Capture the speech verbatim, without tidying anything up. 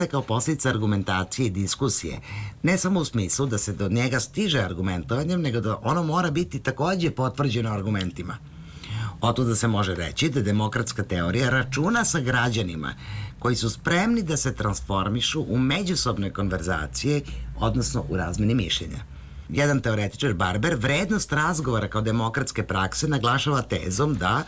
kao posljedica argumentacije i diskusije, ne samo u smislu da se do njega stiže argumentovanjem, nego da ono mora biti takođe potvrđeno argumentima. Otuda se može reći da demokratska teorija računa sa građanima koji su spremni da se transformišu u međusobne konverzacije, odnosno u razmeni mišljenja. Jedan teoretičar Barber vrednost razgovora kao demokratske prakse naglašava tezom da